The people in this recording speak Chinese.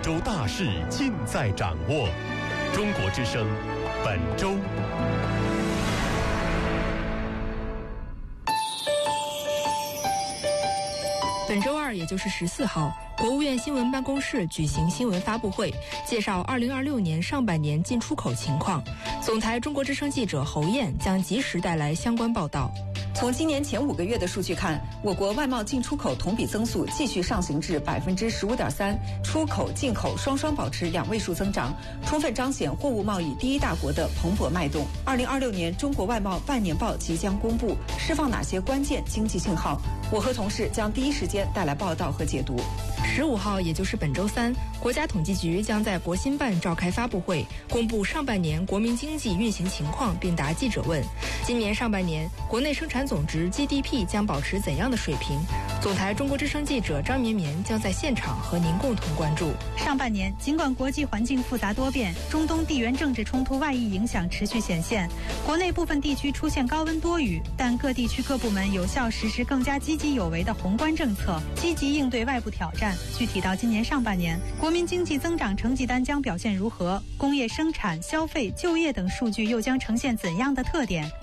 周大事尽在掌握。中国之声本周。 本周二，也就是14号，国务院新闻办公室举行新闻发布会，介绍2026年上半年进出口情况。总台中国之声记者侯燕将及时带来相关报道。 从今年前5个月的数据看，我国外贸进出口同比增速继续上行至15.3%，出口进口双双保持2位数增长，充分彰显货物贸易第一大国的蓬勃脉动。2026年中国外贸半年报即将公布，释放哪些关键经济信号？我和同事将第一时间带来报道和解读。 15号，也就是本周三，国家统计局将在国新办召开发布会，公布上半年国民经济运行情况，并答记者问。今年上半年，国内生产总值 GDP 将保持怎样的水平？总台中国之声记者张绵绵将在现场和您共同关注。 上半年，尽管国际环境复杂多变，中东地缘政治冲突外溢影响持续显现，国内部分地区出现高温多雨，但各地区各部门有效实施更加积极有为的宏观政策，积极应对外部挑战。具体到今年上半年，国民经济增长成绩单将表现如何？工业生产、消费、就业等数据又将呈现怎样的特点？